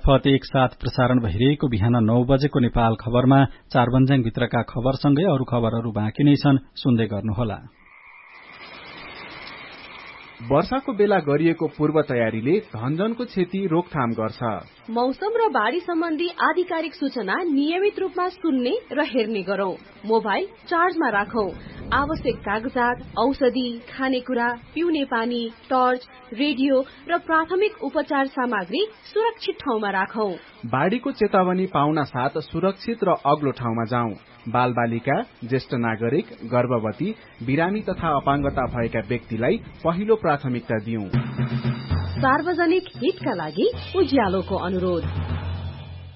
फत एक साथ प्रसारण भइरहेको बिहान 9 बजेको नेपाल खबरमा चारबन्जाङ भित्रका खबरसँगै अरू खबरहरू बाँकी नै छन्, सुन्दै गर्नुहोला। वर्षाको बेला गरिएको पूर्व तयारीले धनजनको क्षति रोकथाम गर्छ। मौसम र बाढी सम्बन्धी आधिकारिक सूचना नियमित रूपमा सुन्ने र हेर्ने गरौं। मोबाइल चार्जमा राखौं। आवश्यक कागजात, औषधि, खानेकुरा, पिउने पानी, टर्च, रेडियो र प्राथमिक उपचार सामग्री सुरक्षित ठाउँमा राखौं। बाढीको चेतावनी पाउन साथ सुरक्षित र अग्लो ठाउँमा जाउँ। बालबालिका, ज्येष्ठ नागरिक, गर्भवती, बिरामी तथा अपाङ्गता भएका व्यक्तिलाई पहिलो प्राथमिकता दिउँ। सार्वजनिक हितका लागि उज्यालोको अनुरोध।